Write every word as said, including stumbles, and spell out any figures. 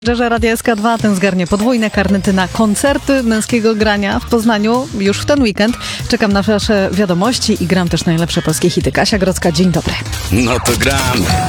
Że Radia S K dwa ten zgarnie podwójne karnety na koncerty męskiego grania w Poznaniu już w ten weekend. Czekam na wasze wiadomości i gram też najlepsze polskie hity. Kasia Grodzka, dzień dobry. No to gramy.